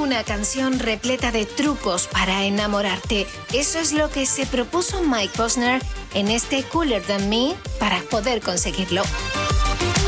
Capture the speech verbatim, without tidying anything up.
Una canción repleta de trucos para enamorarte. Eso es lo que se propuso Mike Posner en este Cooler Than Me para poder conseguirlo.